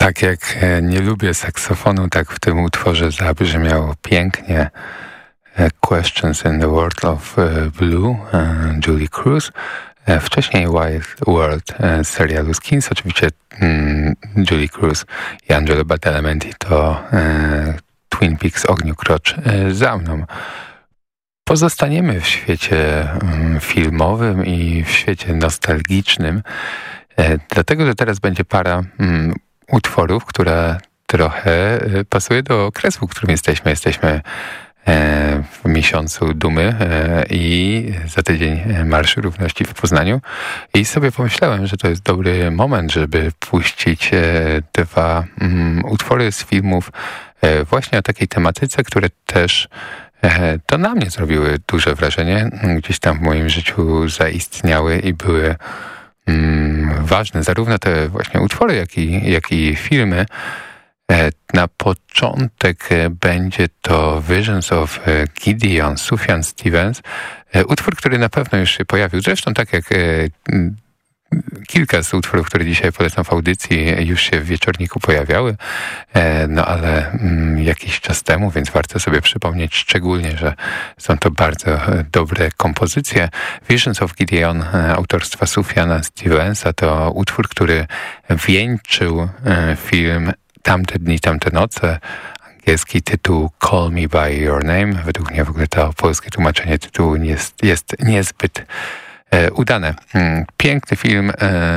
Tak jak nie lubię saksofonu, tak w tym utworze zabrzmiało pięknie Questions in the World of Blue, Julie Cruz. Wcześniej Wild World z serialu Skins, oczywiście Julie Cruz i Angelo Badalamenti to Twin Peaks Ogniu Krocz za mną. Pozostaniemy w świecie filmowym i w świecie nostalgicznym, dlatego że teraz będzie para utworów, która trochę pasuje do okresu, w którym jesteśmy. Jesteśmy w miesiącu dumy i za tydzień Marsz Równości w Poznaniu. I sobie pomyślałem, że to jest dobry moment, żeby puścić dwa utwory z filmów właśnie o takiej tematyce, które też to na mnie zrobiły duże wrażenie. Gdzieś tam w moim życiu zaistniały i były ważne, zarówno te właśnie utwory, jak i filmy. Na początek będzie to Visions of Gideon, Sufjan Stevens. Utwór, który na pewno już się pojawił. Zresztą tak jak kilka z utworów, które dzisiaj polecam w audycji, już się w wieczorniku pojawiały, no ale jakiś czas temu, więc warto sobie przypomnieć szczególnie, że są to bardzo dobre kompozycje. Visions of Gideon autorstwa Sufjana Stevensa to utwór, który wieńczył film Tamte dni, tamte noce. Angielski tytuł Call Me By Your Name. Według mnie w ogóle to polskie tłumaczenie tytułu jest niezbyt udane. Piękny film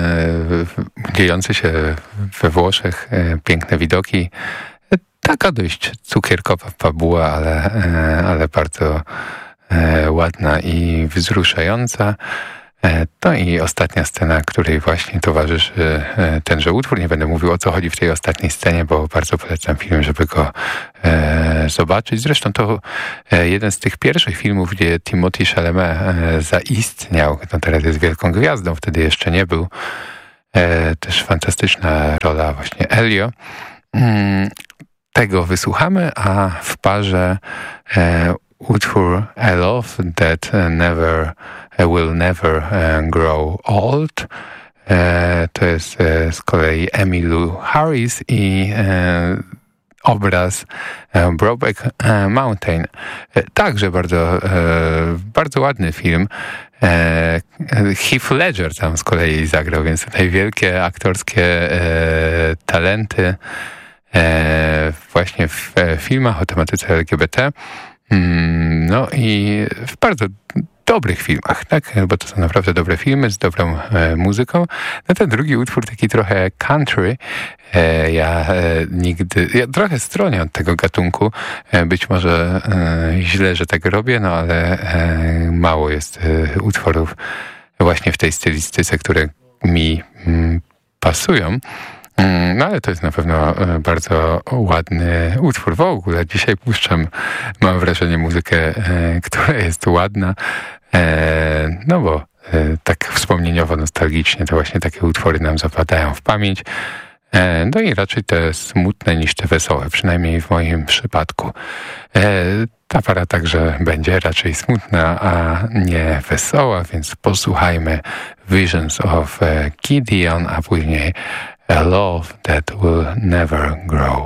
dziejący się we Włoszech, piękne widoki. Taka dość cukierkowa fabuła, ale bardzo ładna i wzruszająca. No i ostatnia scena, której właśnie towarzyszy tenże utwór. Nie będę mówił, o co chodzi w tej ostatniej scenie, bo bardzo polecam film, żeby go zobaczyć. Zresztą to jeden z tych pierwszych filmów, gdzie Timothée Chalamet zaistniał. No teraz jest wielką gwiazdą, wtedy jeszcze nie był. Też fantastyczna rola właśnie Elio. Tego wysłuchamy, a w parze utwór I Love That Will Never Grow Old. To jest z kolei Emmylou Harris i obraz Brokeback Mountain. Także bardzo ładny film. Heath Ledger tam z kolei zagrał, więc tutaj wielkie aktorskie talenty właśnie w filmach o tematyce LGBT. No i w bardzo dobrych filmach, tak? Bo to są naprawdę dobre filmy z dobrą muzyką. No ten drugi utwór, taki trochę country. Ja trochę stronię od tego gatunku. Być może źle, że tak robię, no ale mało jest utworów właśnie w tej stylistyce, które mi pasują. No ale to jest na pewno bardzo ładny utwór. W ogóle dzisiaj puszczam, mam wrażenie, muzykę, która jest ładna, no bo tak wspomnieniowo, nostalgicznie to właśnie takie utwory nam zapadają w pamięć. No i raczej te smutne niż te wesołe, przynajmniej w moim przypadku. Ta para także będzie raczej smutna, a nie wesoła, więc posłuchajmy Visions of Gideon, a później A Love That Will Never Grow